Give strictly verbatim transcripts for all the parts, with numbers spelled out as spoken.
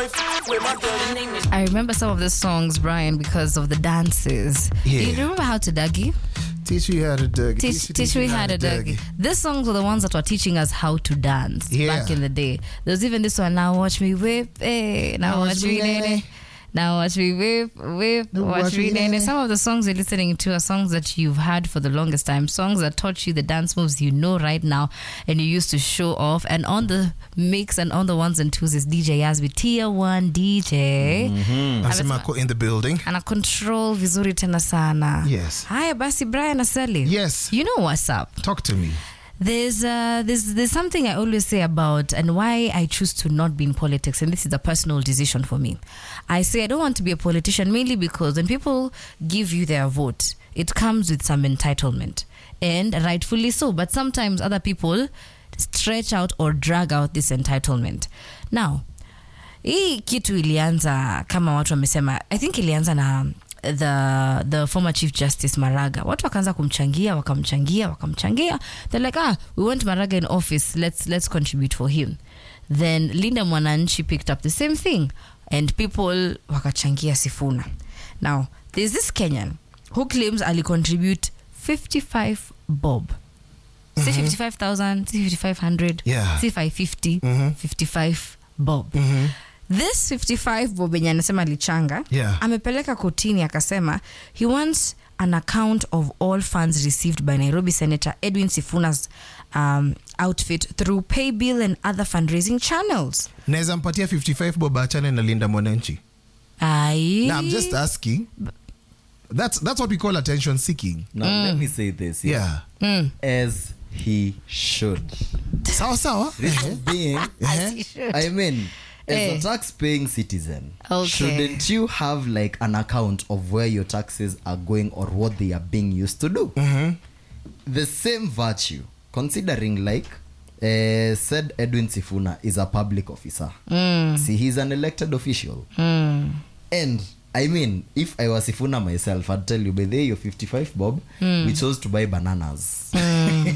I remember some of the songs, Brian, because of the dances. Yeah. Do you remember How to Dougie? Teach me how to Dougie. Teach, teach me how to Dougie. These songs were the ones that were teaching us how to dance Yeah. back in the day. There was even this one, Now Watch Me Whip, eh, Now Watch Me Nene. Now watch me whip, whip, No, watch, watch me me nene. nene. Some of the songs you're listening to are songs that you've had for the longest time, songs that taught you the dance moves you know right now and you used to show off. And on the mix and on the ones and twos is D J Yasby, Tier one D J. Mm-hmm. Asimako in the building. Ana control vizuri tena sana. Yes. Haya basi Brian Asali. Yes. You know what's up. Talk to me. There's uh, there's there's something I always say about and why I choose to not be in politics, and this is a personal decision for me. I say I don't want to be a politician mainly because when people give you their vote, it comes with some entitlement, and rightfully so. But sometimes other people stretch out or drag out this entitlement. Now, hii kitu ilianza kama watu wamesema, I think ilianza na the the former Chief Justice Maraga. Watu wakaanza kumchangia, wakamchangia, wakamchangia. They're like, ah, we want Maraga in office. Let's let's contribute for him. Then Linda Mwananchi picked up the same thing and people wakachangia Sifuna. Now, there's this Kenyan who claims ali contribute fifty-five bob. Say mm-hmm. fifty-five thousand, say fifty-five hundred, yeah. say five fifty, mm-hmm. fifty-five bob. Mm-hmm. This fifty-five bob yenye anasema alichanga, yeah. amepeleka kotini akasema he wants an account of all funds received by Nairobi Senator Edwin Sifuna's um, outfit through pay bill and other fundraising channels. Naweza mpatia fifty-five bob achane na Linda Mwananchi. Aye. Now I'm just asking. That's that's what we call attention seeking. Now mm. let me say this. Yeah. yeah. Mm. As he should. Sawa sawa. Reason being, As he should. I mean, as Eh. a tax-paying citizen, Okay. shouldn't you have like an account of where your taxes are going or what they are being used to do? Mm-hmm. The same virtue, considering like uh, said Edwin Sifuna is a public officer. Mm. See, he's an elected official. Mm. And I mean, if I was Sifuna myself, I'd tell you, by the way, you're fifty-five bob, Mm. we chose to buy bananas. Mm.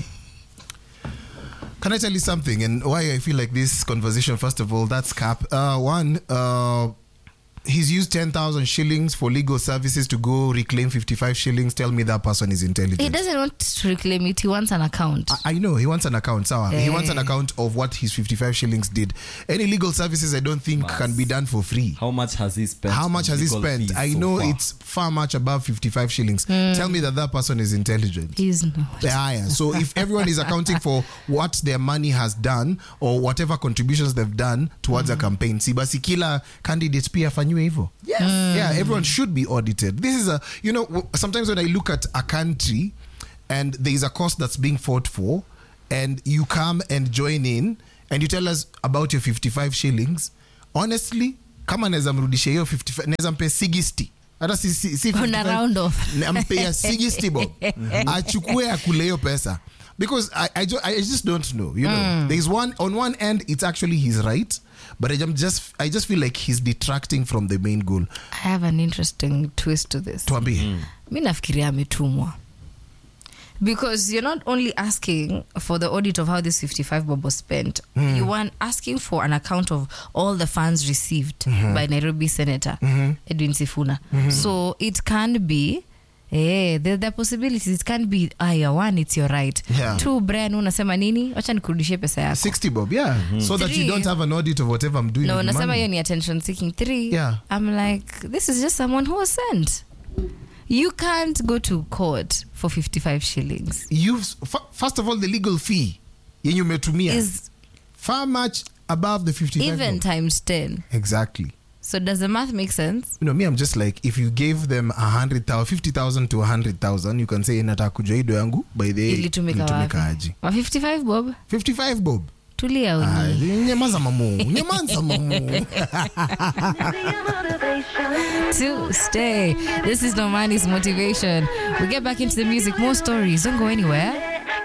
Can I tell you something? And why I feel like this conversation, first of all, that's cap. Uh, one, uh, he's used ten thousand shillings for legal services to go reclaim fifty-five shillings. Tell me that person is intelligent. He doesn't want to reclaim it. He wants an account. I, I know. He wants an account. Sawa. Eh. He wants an account of what his fifty-five shillings did. Any legal services, I don't think, Mas. can be done for free. How much has he spent? How much has he on legal spent? fees I so know far? it's far much above fifty-five shillings. Tell me that that person is intelligent. He's not. Yeah, yeah. So if everyone is accounting for what their money has done or whatever contributions they've done towards a campaign, si basi kila candidate pia afanywe hivyo. Yes. Yeah, everyone should be audited. This is a, you know, w- sometimes when I look at a country and there is a cause that's being fought for and you come and join in and you tell us about your fifty-five shillings, honestly, kama naweza mrudisha hiyo fifty-five, naweza mpe sixty. Hata si, si, si On a round off. nampea sixty bob. Achukue akule hiyo pesa. Because I, I, ju- I just don't know, you know. Mm. There's one, on one end, it's actually his right, but I am just, I just feel like he's detracting from the main goal. I have an interesting twist to this. Tuambie. Mm. Mi nafikiria ametumwa. Because you're not only asking for the audit of how this fifty-five bob was spent, Mm. you are asking for an account of all the funds received Mm-hmm. by Nairobi Senator Mm-hmm. Edwin Sifuna. Mm-hmm. So it can be, eh, there, there are possibilities. It can be, ah, yeah, one, it's your right. Yeah. Two, Brian, unasema nini? Wacha nikurudishie pesa yako. sixty bob, yeah. So that you Three. don't have an audit of whatever I'm doing No, with the nasema money. hiyo ni attention seeking. Three, Yeah. I'm like, this is just someone who was sent. You can't go to court for fifty-five shillings. You've, f- first of all, the legal fee yenye umetumia Is far much above the fifty-five even bob. times ten. Exactly. So does the math make sense? You know, me, I'm just like, if you gave them a hundred thousand, fifty thousand to a hundred thousand, you can say, nataka kujaido yangu, by the Ilitumika wapi? aje. Wa fifty-five bob? fifty-five bob. Tulia Ay, uni. nyamaza mamu. Nyamaza mamu. To stay. This is Normani's motivation. We get back into the music. More stories. Don't go anywhere.